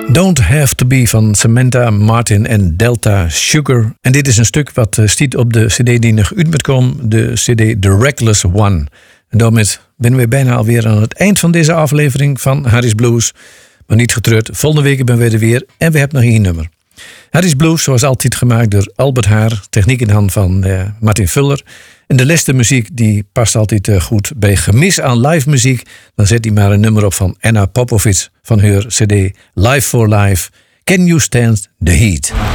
Don't Have To Be van Samantha Martin en Delta Sugar. En dit is een stuk wat stiet op de cd die nog uit moet komen, de cd The Reckless One. En daarmee zijn we bijna alweer aan het eind van deze aflevering van Harry's Blues. Maar niet getreurd, volgende week ben we er weer en we hebben nog één nummer. Harry's Blues, zoals altijd gemaakt door Albert Haar, techniek in hand van Martin Vuller. En de laatste muziek die past altijd goed bij gemis aan live muziek. Dan zet hij maar een nummer op van Anna Popovic van haar cd Live for Life. Can You Stand the Heat?